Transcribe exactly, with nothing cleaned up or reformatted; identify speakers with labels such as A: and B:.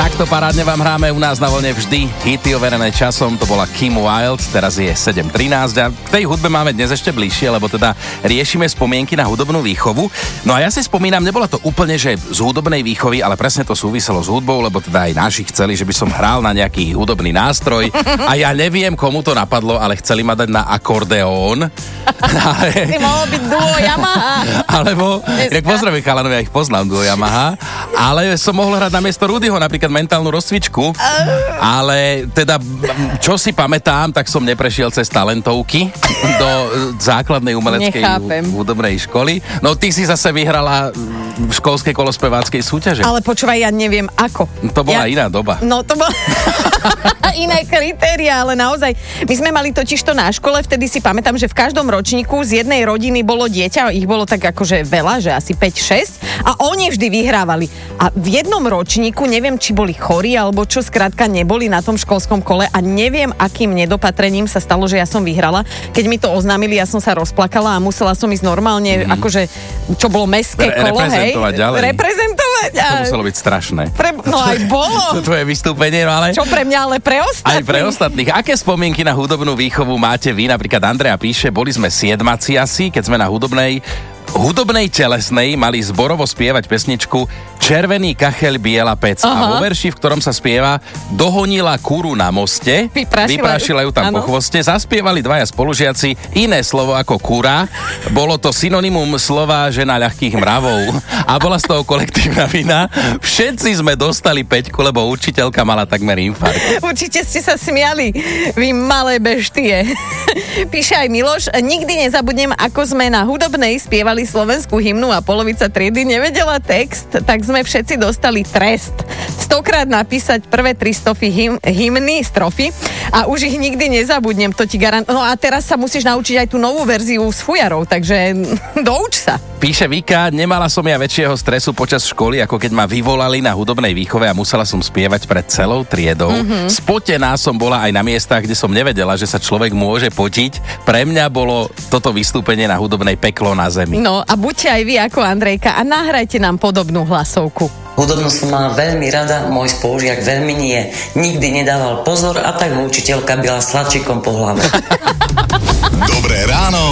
A: Takto parádne vám hráme u nás na Vlne vždy hity overené časom, to bola Kim Wilde, teraz je sedem trinásť a k tej hudbe máme dnes ešte bližšie, lebo teda riešime spomienky na hudobnú výchovu. No a ja si spomínam, nebola to úplne, že z hudobnej výchovy, ale presne to súviselo s hudbou, lebo teda aj naši chceli, že by som hral na nejaký hudobný nástroj a ja neviem, komu to napadlo, ale chceli ma dať na akordeón. Ale...
B: Ty mohol byť duo Yamaha.
A: Alebo, jak pozdravím chalanov, ja ich poznám, duo Yamaha, ale som mohol hrať na miesto Rudyho napríklad mentálnu rozcvičku, ale teda, čo si pamätám, tak som neprešiel cez talentovky do základnej umeleckej
B: Nechápem.
A: hudobnej školy. No ty si zase vyhrala v školskej kolospeváckej súťaže.
B: Ale počúvaj, ja neviem ako.
A: To bola
B: ja...
A: iná doba.
B: No to bola iné kritéria, ale naozaj. My sme mali totiž to na škole, vtedy si pamätám, že v každom ročníku z jednej rodiny bolo dieťa, ich bolo tak akože veľa, že asi päť šesť a oni vždy vyhrávali. A v jednom ročníku, neviem, či boli chorí, alebo čo, skrátka neboli na tom školskom kole a neviem, akým nedopatrením sa stalo, že ja som vyhrala. Keď mi to oznámili, ja som sa rozplakala a musela som ísť normálne, mm. akože, čo bolo mestské
A: Re-
B: kolo, hej?
A: Reprezentovať ďalej.
B: Reprezentovať. A...
A: To muselo byť strašné.
B: Pre... No aj bolo.
A: To tvoje vystúpenie, no ale...
B: Čo pre mňa, ale pre ostatných.
A: Aj pre ostatných. Aké spomienky na hudobnú výchovu máte vy? Napríklad Andrea píše, boli sme siedmaci asi, keď sme na hudobnej hudobnej telesnej mali zborovo spievať pesničku Červený kacheľ, biela pec. Aha. A vo verši, v ktorom sa spieva Dohonila kuru na moste,
B: vyprašila,
A: vyprašila ju tam ano. Po chvoste, zaspievali dvaja spolužiaci iné slovo ako kura. Bolo to synonymum slova žena ľahkých mravov. A bola z toho kolektívna vina. Všetci sme dostali päťku, lebo učiteľka mala takmer infarkt.
B: Určite ste sa smiali, vy malé beštie. Píše aj Miloš, nikdy nezabudnem, ako sme na hudobnej spievali slovenskú hymnu a polovica triedy nevedela text, tak sme všetci dostali trest. Stokrát napísať prvé tri stofy hym, hymny, strofy a už ich nikdy nezabudnem, to ti garant... No a teraz sa musíš naučiť aj tú novú verziu s fujarou, takže douč sa.
A: Píše Vika, nemala som ja väčšieho stresu počas školy, ako keď ma vyvolali na hudobnej výchove a musela som spievať pred celou triedou. Mm-hmm. Spotená som bola aj na miestach, kde som nevedela, že sa človek môže potiť. Pre mňa bolo toto vystúpenie na hudobnej peklo na zemi.
B: No a buďte aj vy ako Andrejka a nahrajte nám podobnú hlasovku.
C: Hudobnú som mala veľmi rada, môj spolužiak veľmi nie. Nikdy nedával pozor a tak učiteľka byla sladčikom po hlave.
D: Dobré ráno